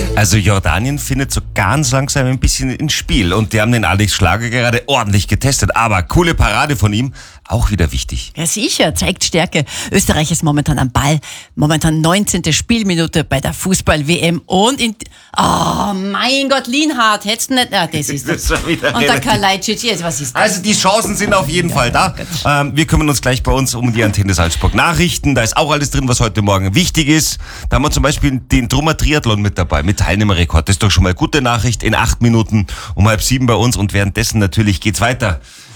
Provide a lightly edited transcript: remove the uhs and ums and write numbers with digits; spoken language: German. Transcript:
Also Jordanien findet so ganz langsam ein bisschen ins Spiel und die haben den Alex Schlager gerade ordentlich getestet, aber coole Parade von ihm, auch wieder wichtig. Ja sicher, zeigt Stärke. Österreich ist momentan am Ball, momentan 19. Spielminute bei der Fußball-WM und oh mein Gott, Lienhardt, hättest du nicht, das ist das. Und der Kalajdzic, jetzt, was ist das? Also die Chancen sind auf jeden Fall da. Wir kümmern uns gleich bei uns um die Antenne Salzburg Nachrichten, da ist auch alles drin, was heute Morgen wichtig ist. Da haben wir zum Beispiel den Trummer Triathlon mit dabei, mit Teilnehmerrekord. Das ist doch schon mal gute Nachricht, in 8 Minuten um 6:30 bei uns und währenddessen natürlich geht's weiter